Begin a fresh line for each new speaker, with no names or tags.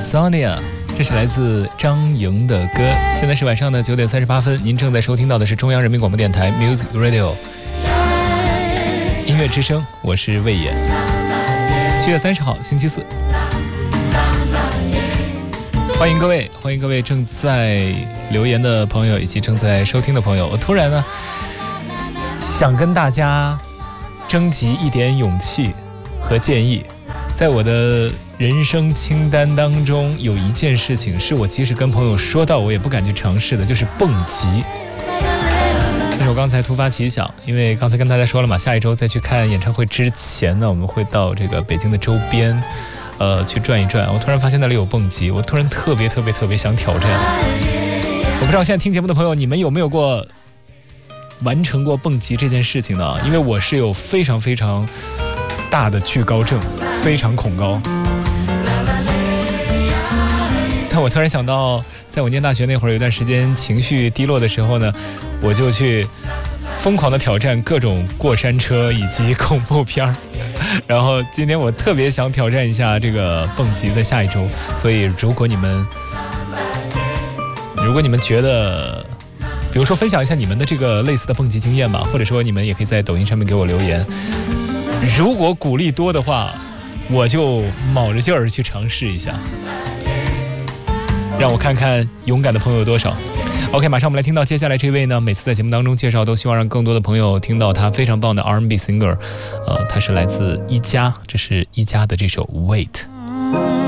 Sonia， 这是来自张莹的歌。现在是晚上的9点38分，您正在收听到的是中央人民广播电台 Music Radio 音乐之声，我是魏野。7月30号星期四，欢迎各位正在留言的朋友以及正在收听的朋友。我突然呢想跟大家征集一点勇气和建议。在我的人生清单当中，有一件事情是我即使跟朋友说到我也不敢去尝试的，就是蹦极。但是我刚才突发奇想，因为刚才跟大家说了嘛，下一周在去看演唱会之前呢，我们会到这个北京的周边去转一转。我突然发现那里有蹦极，我突然特别想挑战。我不知道现在听节目的朋友，你们有没有过完成过蹦极这件事情呢？因为我是有非常大的惧高症，非常恐高。但我突然想到，在我念大学那会儿，有段时间情绪低落的时候呢，我就去疯狂的挑战各种过山车以及恐怖片。然后今天我特别想挑战一下这个蹦极，在下一周。所以如果你们觉得，比如说分享一下你们的这个类似的蹦极经验吧，或者说你们也可以在抖音上面给我留言。如果鼓励多的话，我就卯着劲儿去尝试一下，让我看看勇敢的朋友有多少。 OK， 马上我们来听到接下来这位呢，每次在节目当中介绍都希望让更多的朋友听到他非常棒的 R&B singer， 他是来自一加，这是一加的这首 Wait。